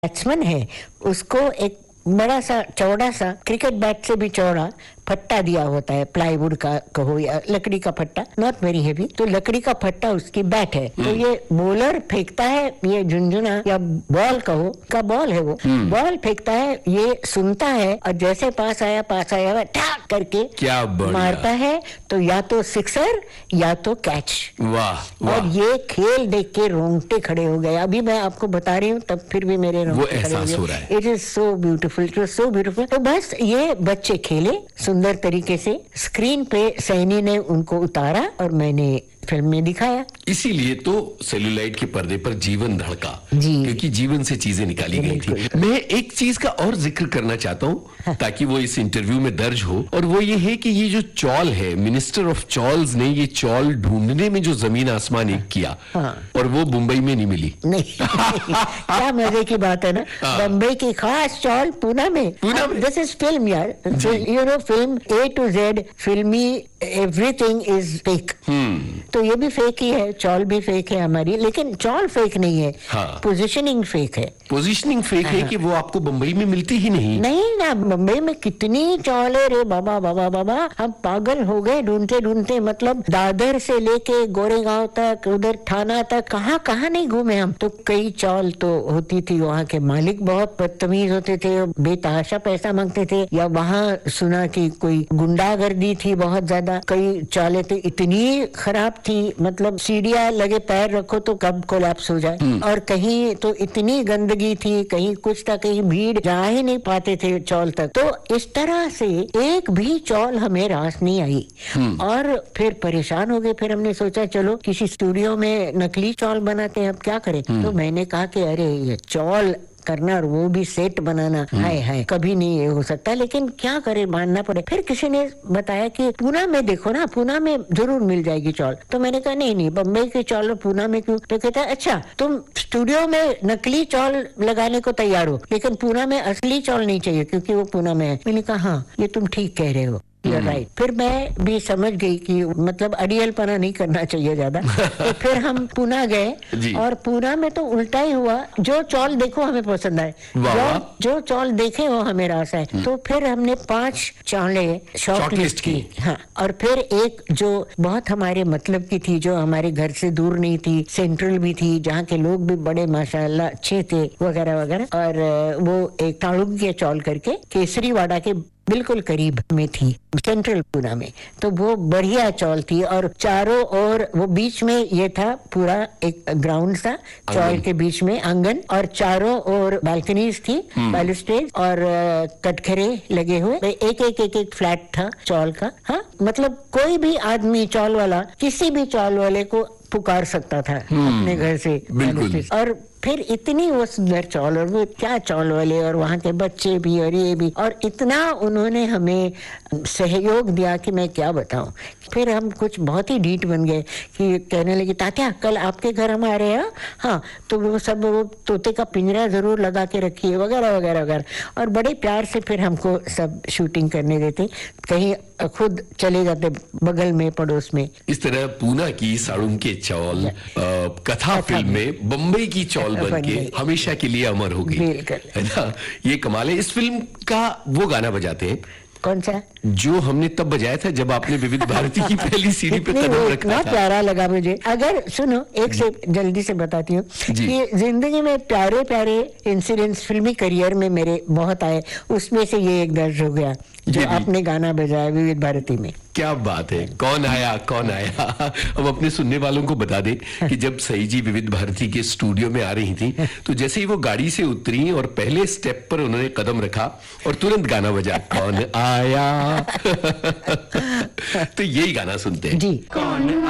Batsman है उसको एक बड़ा सा चौड़ा सा क्रिकेट बैट से भी चौड़ा फट्टा दिया होता है, प्लाईवुड का कहो या लकड़ी का फट्टा, नॉट वेरी हेवी, तो लकड़ी का फट्टा उसकी बैट है। तो ये बॉलर फेंकता है, ये झुनझुना या बॉल कहो का बॉल है, वो बॉल फेंकता है, ये सुनता है और जैसे पास आया ठाक करके क्या मारता है, तो या तो सिक्सर या तो कैच। वाह। और ये खेल देख के रोंगटे खड़े हो गए। अभी मैं आपको बता रही हूँ तब फिर भी मेरे रोंगटे खड़े हो गए। It is so beautiful, it was so beautiful. तो बस ये बच्चे खेले सुंदर तरीके से, स्क्रीन पे सैनी ने उनको उतारा और मैंने फिल्म में दिखाया। इसीलिए तो सेलुलाइट के पर्दे पर जीवन धड़का, क्योंकि जीवन से चीजें निकाली गई थी। मैं एक चीज का और जिक्र करना चाहता हूँ ताकि वो इस इंटरव्यू में दर्ज हो, और वो ये है कि ये जो चौल है, मिनिस्टर ऑफ चॉल्स ने ये चौल ढूंढने में जो जमीन आसमान एक किया, और वो मुंबई में नहीं मिली। नहीं क्या मजे की बात है ना, बम्बई की खास चौल पूना में। दिस इज फिल्म यार, you know film A to Z, फिल्मी एवरीथिंग इज फेक। तो ये भी फेक ही है, चौल भी फेक है हमारी, लेकिन चौल फेक नहीं है, पोजीशनिंग फेक है। पोजीशनिंग फेक है कि वो आपको बम्बई में मिलती ही नहीं। नहीं ना, बम्बई में कितनी चौल है रे बाबा बाबा बाबा, हम पागल हो गए ढूंढते ढूंढते। मतलब दादर से लेके गोरेगांव तक, उधर थाना तक, कहाँ कहाँ नहीं घूमे हम। तो कई चौल तो होती थी, वहाँ के मालिक बहुत बदतमीज होते थे, बेतहाशा पैसा मांगते थे, या वहाँ सुना कि कोई गुंडागर्दी थी बहुत ज्यादा। कई चौले तो इतनी खराब थी, मतलब सीढ़ियाँ लगे पैर रखो तो कब कोलैप्स हो जाए। और कहीं तो इतनी गंदगी थी, कहीं कुछ था, कहीं भीड़ जा ही नहीं पाते थे चौल तक। तो इस तरह से एक भी चौल हमें रास नहीं आई, और फिर परेशान हो गए। फिर हमने सोचा चलो किसी स्टूडियो में नकली चौल बनाते हैं, अब क्या करें। तो मैंने कहा कि अरे ये चौल करना और वो भी सेट बनाना, हाय कभी नहीं ये हो सकता, लेकिन क्या करे, मानना पड़े। फिर किसी ने बताया कि पूना में देखो ना, पूना में जरूर मिल जाएगी चौल। तो मैंने कहा नहीं बम्बई के चौल और पूना में क्यों। तो कहता है अच्छा तुम स्टूडियो में नकली चौल लगाने को तैयार हो, लेकिन पूना में असली चौल नहीं चाहिए क्योंकि वो पूना में है। मैंने कहा हाँ ये तुम ठीक कह रहे हो, राइट। फिर मैं भी समझ गई कि मतलब अड़ियलपना नहीं करना चाहिए ज्यादा। तो फिर हम पुणे गए, और पुणे में तो उल्टा ही हुआ, जो चौल देखो हमें पसंद आए, जो चौल देखे वो हमें रास आए। तो फिर हमने 5 चौले शॉर्टलिस्ट की, हाँ, और फिर एक जो बहुत हमारे मतलब की थी, जो हमारे घर से दूर नहीं थी, सेंट्रल भी थी, जहाँ के लोग भी बड़े माशाल्लाह अच्छे थे वगैरह वगैरह। और वो एक ताड़ुग्य चौल करके केसरीवाड़ा के बिल्कुल करीब में थी, सेंट्रल पुणे में। तो वो बढ़िया चौल थी, और चारों ओर वो बीच में ये था पूरा एक ग्राउंड सा, चौल के बीच में आंगन, और चारों ओर बालकनीज थी, बैलुस्ट्रेड और कटघरे लगे हुए, एक फ्लैट था चौल का। हाँ, मतलब कोई भी आदमी चौल वाला किसी भी चौल वाले को पुकार सकता था अपने घर से। और फिर इतनी वो सुंदर चौल, और वो क्या चौल वाले, और वहाँ के बच्चे भी और ये भी, और इतना उन्होंने हमें सहयोग दिया कि मैं क्या बताऊं। फिर हम कुछ बहुत ही ढीठ बन गए कि कहने लगे तात्या कल आपके घर हम आ रहे हैं, हाँ तो वो सब वो तोते का पिंजरा जरूर लगा के रखिए वगैरह वगैरह वगैरह। और बड़े प्यार से फिर हमको सब शूटिंग करने देते, कहीं खुद चले जाते बगल में पड़ोस में। इस तरह पूना की साड़ुम के चौल कथा फिल्म में बम्बई की चौल बन के हमेशा के लिए अमर हो गई, है ना। ये कमाल है। इस फिल्म का वो गाना बजाते हैं, कौन सा, जो हमने तब बजाया था जब आपने विविध भारती की पहली सीढ़ी पे कदम रखा था। प्यारा लगा मुझे। अगर सुनो एक से जल्दी से बताती हूँ कि जिंदगी में प्यारे प्यारे इंसिडेंट्स फिल्मी करियर में मेरे बहुत आए, उसमें से ये एक दर्ज हो गया जो आपने गाना बजाया विविध भारती में। क्या बात है, कौन आया कौन आया। अब अपने सुनने वालों को बता दे कि जब सई जी विविध भारती के स्टूडियो में आ रही थी, तो जैसे ही वो गाड़ी से उतरी और पहले स्टेप पर उन्होंने कदम रखा और तुरंत गाना बजा, कौन आया। तो यही गाना सुनते हैं जी। कौन